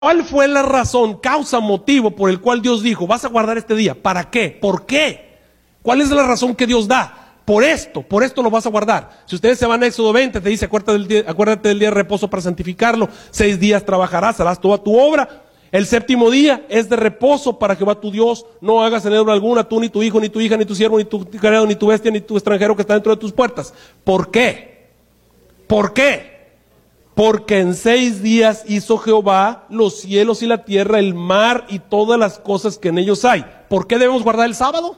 ¿Cuál fue la razón, causa, motivo por el cual Dios dijo, vas a guardar este día? ¿Para qué? ¿Por qué? ¿Cuál es la razón que Dios da? Por esto lo vas a guardar. Si ustedes se van a Éxodo 20, te dice, acuérdate del día de reposo para santificarlo. 6 días trabajarás, harás toda tu obra. El 7º día es de reposo para Jehová tu Dios. No hagas en obra alguna, tú, ni tu hijo, ni tu hija, ni tu siervo, ni tu criado, ni tu bestia, ni tu extranjero que está dentro de tus puertas. ¿Por qué? ¿Por qué? Porque en 6 días hizo Jehová los cielos y la tierra, el mar y todas las cosas que en ellos hay. ¿Por qué debemos guardar el sábado?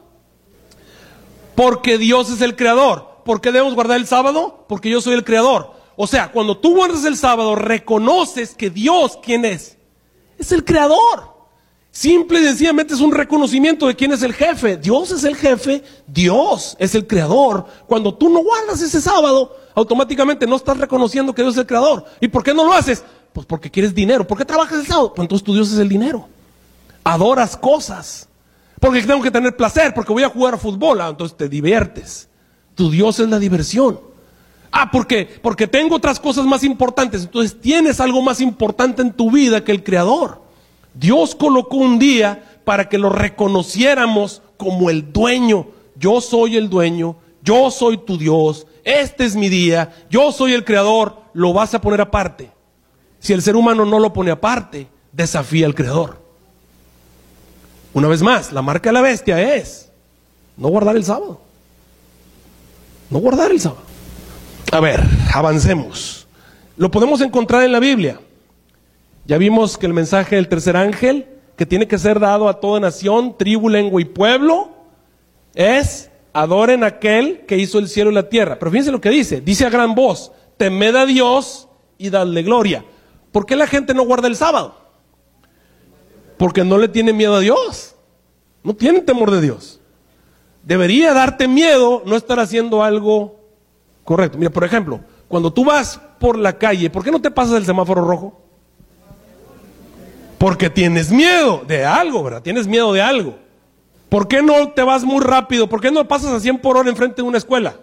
Porque Dios es el creador. ¿Por qué debemos guardar el sábado? Porque yo soy el creador. O sea, cuando tú guardas el sábado, reconoces que Dios, ¿quién es? Es el creador. Simple y sencillamente es un reconocimiento de quién es el jefe. Dios es el jefe, Dios es el creador. Cuando tú no guardas ese sábado, automáticamente no estás reconociendo que Dios es el creador. ¿Y por qué no lo haces? Pues porque quieres dinero. ¿Por qué trabajas el sábado? Pues entonces tu Dios es el dinero. Adoras cosas. Porque tengo que tener placer, porque voy a jugar a fútbol. Entonces te diviertes. Tu Dios es la diversión. Porque tengo otras cosas más importantes. Entonces tienes algo más importante en tu vida que el creador. Dios colocó un día para que lo reconociéramos como el dueño. Yo soy el dueño, yo soy tu Dios, este es mi día, yo soy el creador. Lo vas a poner aparte. Si el ser humano no lo pone aparte, desafía al creador. Una vez más, la marca de la bestia es no guardar el sábado. No guardar el sábado. A ver, avancemos. Lo podemos encontrar en la Biblia. Ya vimos que el mensaje del tercer ángel, que tiene que ser dado a toda nación, tribu, lengua y pueblo, es adoren a aquel que hizo el cielo y la tierra. Pero fíjense lo que dice. Dice a gran voz, temed a Dios y dadle gloria. ¿Por qué la gente no guarda el sábado? Porque no le tiene miedo a Dios. No tienen temor de Dios. Debería darte miedo no estar haciendo algo correcto. Mira, por ejemplo, cuando tú vas por la calle, ¿por qué no te pasas el semáforo rojo? Porque tienes miedo de algo, ¿verdad? Tienes miedo de algo. ¿Por qué no te vas muy rápido? ¿Por qué no pasas a 100 por hora enfrente de una escuela?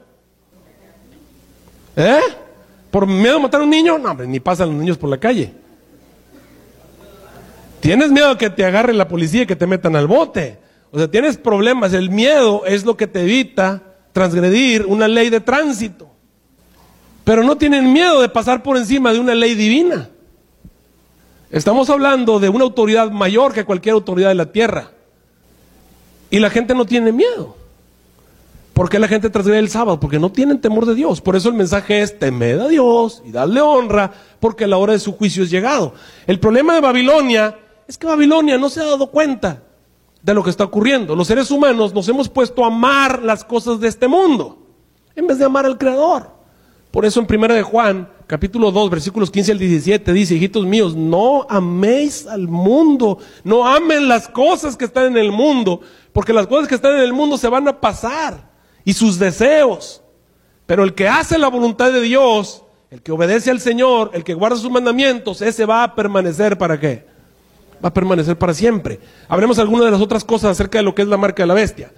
¿Por miedo a matar a un niño? No, hombre, ni pasan los niños por la calle. Tienes miedo a que te agarre la policía y que te metan al bote. O sea, tienes problemas. El miedo es lo que te evita transgredir una ley de tránsito. Pero no tienen miedo de pasar por encima de una ley divina. Estamos hablando de una autoridad mayor que cualquier autoridad de la tierra. Y la gente no tiene miedo. ¿Por qué la gente transgrede el sábado? Porque no tienen temor de Dios. Por eso el mensaje es, temed a Dios y dadle honra, porque la hora de su juicio es llegado. El problema de Babilonia es que Babilonia no se ha dado cuenta de lo que está ocurriendo. Los seres humanos nos hemos puesto a amar las cosas de este mundo, en vez de amar al Creador. Por eso en 1 de Juan, capítulo 2, versículos 15 al 17, dice, hijitos míos, no améis al mundo, no amen las cosas que están en el mundo, porque las cosas que están en el mundo se van a pasar, y sus deseos. Pero el que hace la voluntad de Dios, el que obedece al Señor, el que guarda sus mandamientos, ese va a permanecer, ¿para qué? Va a permanecer para siempre. Hablemos algunas de las otras cosas acerca de lo que es la marca de la bestia.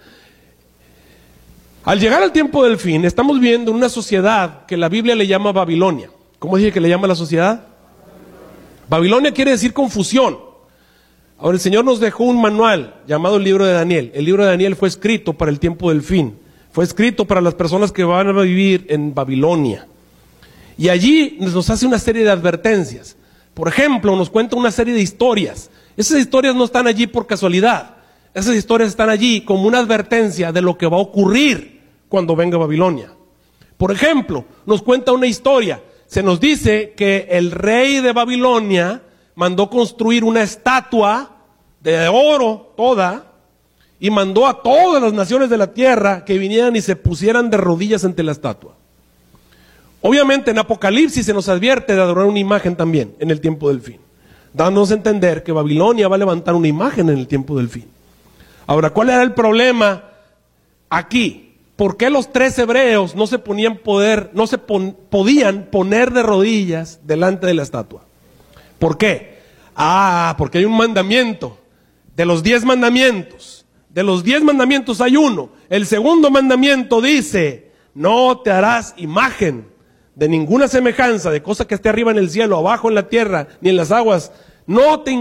Al llegar al tiempo del fin, estamos viendo una sociedad que la Biblia le llama Babilonia. ¿Cómo dije que le llama la sociedad? Babilonia quiere decir confusión. Ahora el Señor nos dejó un manual llamado el libro de Daniel. El libro de Daniel fue escrito para el tiempo del fin. Fue escrito para las personas que van a vivir en Babilonia. Y allí nos hace una serie de advertencias. Por ejemplo, nos cuenta una serie de historias. Esas historias no están allí por casualidad. Esas historias están allí como una advertencia de lo que va a ocurrir cuando venga Babilonia. Por ejemplo, nos cuenta una historia. Se nos dice que el rey de Babilonia mandó construir una estatua de oro toda y mandó a todas las naciones de la tierra que vinieran y se pusieran de rodillas ante la estatua. Obviamente en Apocalipsis se nos advierte de adorar una imagen también en el tiempo del fin, dándonos a entender que Babilonia va a levantar una imagen en el tiempo del fin. Ahora, ¿cuál era el problema aquí? ¿Por qué los 3 hebreos no se podían poner de rodillas delante de la estatua? ¿Por qué? Porque hay un mandamiento. De los 10 mandamientos, hay uno. El segundo mandamiento dice, no te harás imagen de ninguna semejanza de cosa que esté arriba en el cielo, abajo en la tierra, ni en las aguas No te